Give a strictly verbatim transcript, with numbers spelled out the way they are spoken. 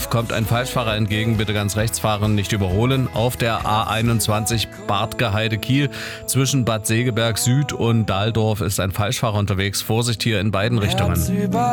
Süd kommt ein Falschfahrer entgegen. Bitte ganz rechts fahren, nicht überholen. Auf der A einundzwanzig Bartgeheide-Kiel zwischen Bad Segeberg Süd und Dahldorf ist ein Falschfahrer unterwegs. Vorsicht hier in beiden Richtungen.